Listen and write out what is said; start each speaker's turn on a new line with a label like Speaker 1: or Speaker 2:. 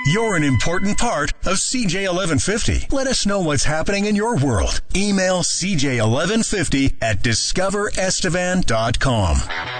Speaker 1: You're an important part of CJ 1150. Let us know what's happening in your world. Email CJ1150 at discoverestevan.com.